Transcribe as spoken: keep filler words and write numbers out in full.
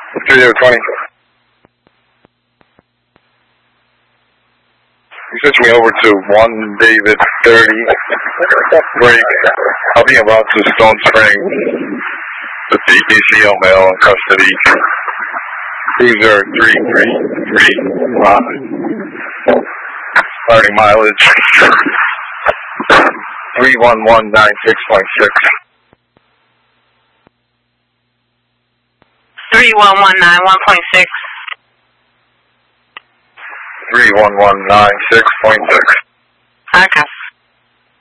three zero twenty. You switch me over to one David thirty. Break. I'll be about to Stone Spring. The A C L male in custody. Cruiser three three three five. Starting mileage three one one nine six point six. three one one nine one point six. three one one nine six point six. Okay.